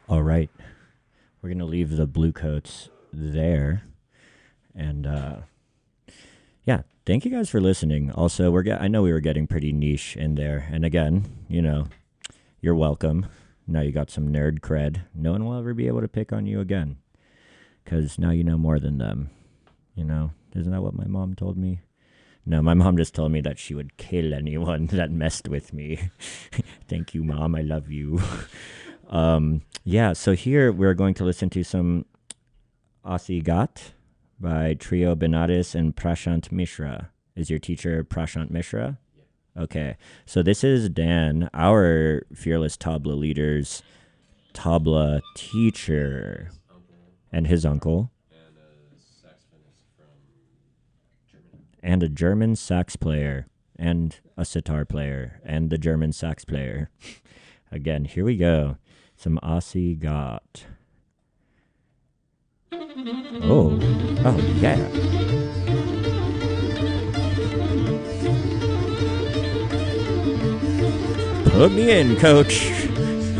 All right. We're going to leave the blue coats there. And yeah, thank you guys for listening. Also, I know we were getting pretty niche in there. And again, you're welcome. Now you got some nerd cred. No one will ever be able to pick on you again. Because now you know more than them. Isn't that what my mom told me? No, my mom just told me that she would kill anyone that messed with me. Thank you, Mom. I love you. Yeah, so here we're going to listen to some Aussie Gat by Trio Benares and Prashant Mishra. Is your teacher Prashant Mishra? Yeah. Okay, so this is Dan, our fearless tabla leader's tabla teacher, and his uncle, and a German sax player, and a sitar player, and the German sax player. Again, here we go. Some Aussie Got. Oh yeah. Put me in, coach.